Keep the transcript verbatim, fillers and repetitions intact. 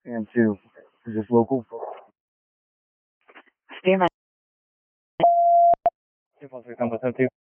and two. Is this local? Stand by. two one three, come with him too.